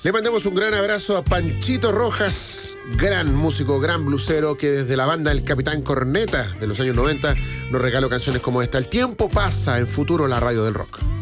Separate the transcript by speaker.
Speaker 1: Le mandamos un gran abrazo a Panchito Rojas, gran músico, gran blusero, que desde la banda El Capitán Corneta de los años 90 nos regaló canciones como esta. El tiempo pasa en Futuro, la radio del rock.